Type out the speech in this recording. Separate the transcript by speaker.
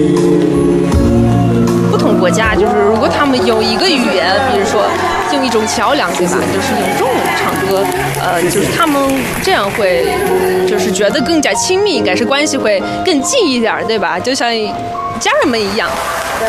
Speaker 1: 不同国家就是如果他们用一个语言，比如说用一种桥梁，对吧？就是用中文唱歌，就是他们这样会就是觉得更加亲密，应该是关系会更近一点，对吧？就像家人们一样。